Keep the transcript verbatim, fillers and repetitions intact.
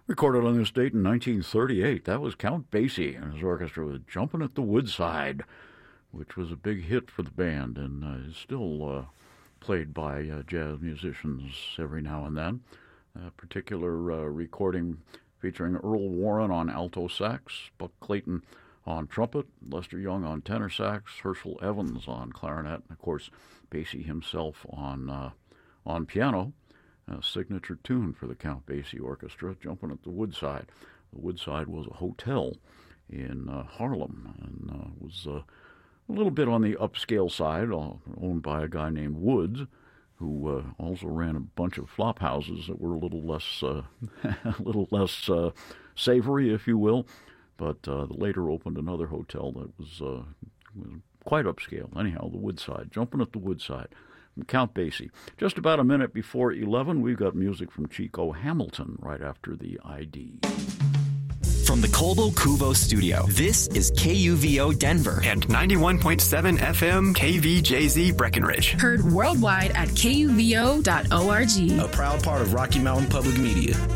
Recorded on this date in nineteen thirty-eight. That was Count Basie and his orchestra with Jumpin' at the Woodside, which was a big hit for the band and uh, is still uh, played by uh, jazz musicians every now and then. A particular uh, recording featuring Earl Warren on alto sax, Buck Clayton on trumpet, Lester Young on tenor sax, Herschel Evans on clarinet, and of course Basie himself on uh, on piano. A signature tune for the Count Basie Orchestra, Jumpin' at the Woodside. The Woodside was a hotel in uh, Harlem and uh, was uh, a little bit on the upscale side, uh, owned by a guy named Woods, who uh, also ran a bunch of flop houses that were a little less, uh, a little less uh, savory, if you will. But uh, later opened another hotel that was, uh, was quite upscale. Anyhow, the Woodside, Jumpin' at the Woodside. Count Basie. Just about a minute before eleven, we've got music from Chico Hamilton right after the I D. From the Colbo Cuvo studio, this is K U V O Denver and ninety-one point seven F M K V J Z Breckenridge. Heard worldwide at K U V O dot org. A proud part of Rocky Mountain Public Media.